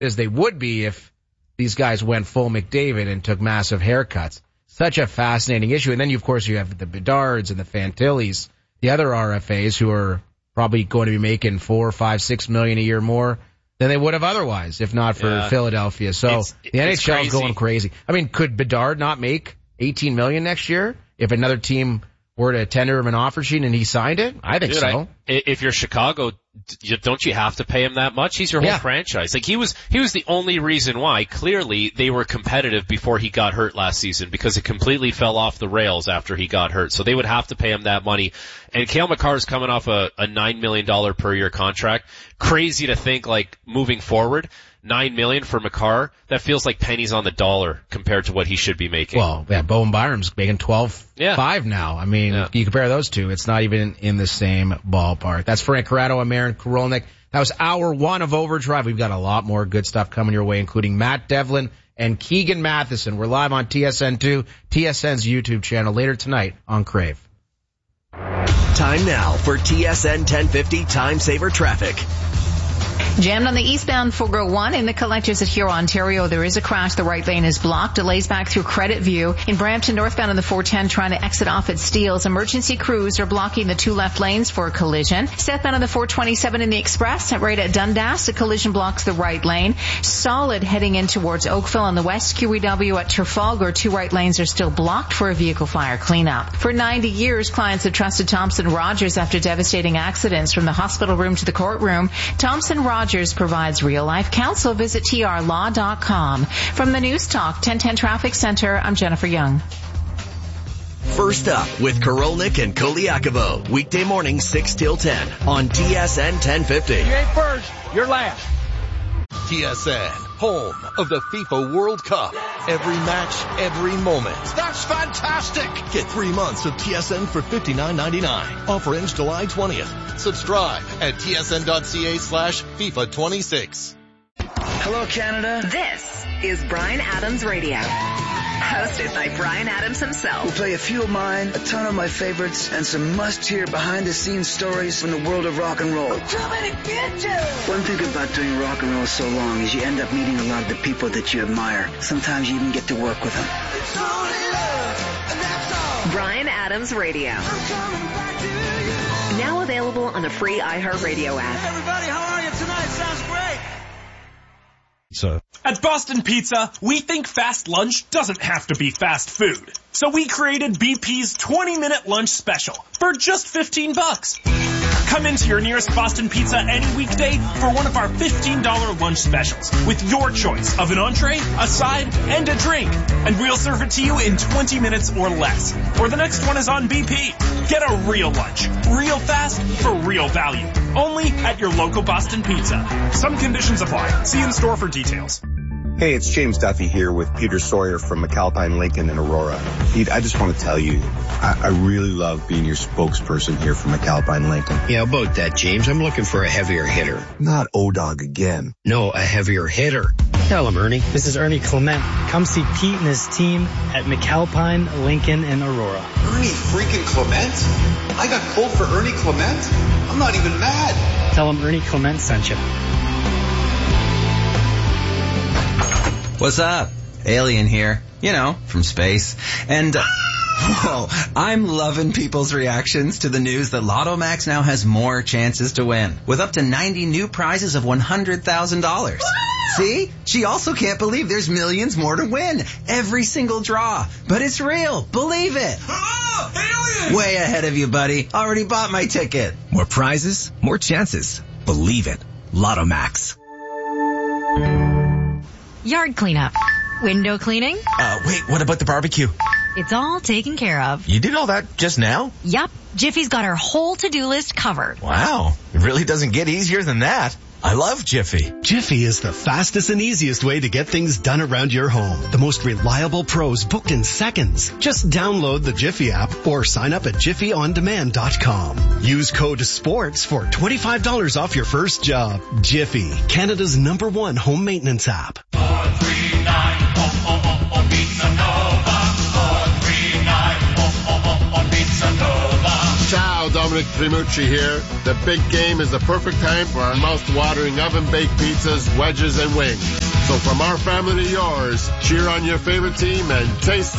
as they would be if these guys went full McDavid and took massive haircuts. Such a fascinating issue. And then, of course, you have the Bedards and the Fantillis, the other RFAs who are probably going to be making $4, $5, $6 million a year more than they would have otherwise, if not for Philadelphia. So the NHL is going crazy. I mean, could Bedard not make $18 million next year if another team were to tender him an offer sheet and he signed it? I think so. If you're Chicago, don't you have to pay him that much? He's your whole franchise. Like he was the only reason why. Clearly, they were competitive before he got hurt last season because it completely fell off the rails after he got hurt. So they would have to pay him that money. And Cale Makar is coming off a $9 million per year contract. Crazy to think, like, moving forward, $9 million for Makar, that feels like pennies on the dollar compared to what he should be making. Well, Bowen Byram's making $12.5 now. I mean, you compare those two, it's not even in the same ballpark. That's Frank Corrado and Marin Korolnik. That was hour one of Overdrive. We've got a lot more good stuff coming your way, including Matt Devlin and Keegan Matheson. We're live on TSN2, TSN's YouTube channel, later tonight on Crave. Time now for TSN 1050 Time Saver Traffic. Jammed on the eastbound 401 in the collectors at Huron, Ontario. There is a crash. The right lane is blocked. Delays back through Credit View. In Brampton, northbound on the 410, trying to exit off at Steeles. Emergency crews are blocking the two left lanes for a collision. Southbound on the 427 in the Express, right at Dundas. A collision blocks the right lane. Solid heading in towards Oakville on the west. QEW at Trafalgar. Two right lanes are still blocked for a vehicle fire cleanup. For 90 years, clients have trusted Thompson Rogers after devastating accidents from the hospital room to the courtroom. Thompson Rogers provides real-life counsel. Visit trlaw.com. From the News Talk 1010 Traffic Center, I'm Jennifer Young. First up with Korolnik and Koliakovo. Weekday morning 6 till 10 on TSN 1050. You ain't first, you're last. TSN, home of the FIFA World Cup. Every match, every moment. That's fantastic. Get 3 months of TSN for $59.99. Offer ends July 20th. Subscribe at tsn.ca/FIFA26. Hello, Canada. This is Bryan Adams Radio. Hosted by Bryan Adams himself. We'll play a few of mine, a ton of my favorites, and some must-hear behind-the-scenes stories from the world of rock and roll. One thing about doing rock and roll so long is you end up meeting a lot of the people that you admire. Sometimes you even get to work with them. Bryan Adams Radio. Now available on the free iHeartRadio app. Hey everybody, how are you tonight? Sounds great. At Boston Pizza, we think fast lunch doesn't have to be fast food. So we created BP's 20-minute lunch special for just $15. Come into your nearest Boston Pizza any weekday for one of our $15 lunch specials with your choice of an entree, a side, and a drink. And we'll serve it to you in 20 minutes or less. Or the next one is on BP. Get a real lunch, real fast, for real value. Only at your local Boston Pizza. Some conditions apply. See in store for details. Hey, it's James Duffy here with Peter Sawyer from McAlpine Lincoln in Aurora. Pete, I just want to tell you, I really love being your spokesperson here for McAlpine Lincoln. Yeah, about that, James. I'm looking for a heavier hitter. Not O-Dog again. No, a heavier hitter. Tell him, Ernie. This is Ernie Clement. Come see Pete and his team at McAlpine Lincoln in Aurora. Ernie freaking Clement? I got pulled for Ernie Clement? I'm not even mad. Tell him Ernie Clement sent you. What's up? Alien here. You know, from space. And, whoa, I'm loving people's reactions to the news that Lotto Max now has more chances to win, with up to 90 new prizes of $100,000. See? She also can't believe there's millions more to win. Every single draw. But it's real. Believe it. Oh, alien! Way ahead of you, buddy. Already bought my ticket. More prizes, more chances. Believe it. Lotto Max. Yard cleanup. Window cleaning. Wait, what about the barbecue? It's all taken care of. You did all that just now? Yup. Jiffy's got our whole to-do list covered. Wow. It really doesn't get easier than that. I love Jiffy. Jiffy is the fastest and easiest way to get things done around your home. The most reliable pros booked in seconds. Just download the Jiffy app or sign up at jiffyondemand.com. Use code SPORTS for $25 off your first job. Jiffy, Canada's #1 home maintenance app. 439 Pizza Nova. 439 Pizza Nova. Ciao, Dominic Primucci here. The big game is the perfect time for our mouth-watering oven-baked pizzas, wedges, and wings. So from our family to yours, cheer on your favorite team and taste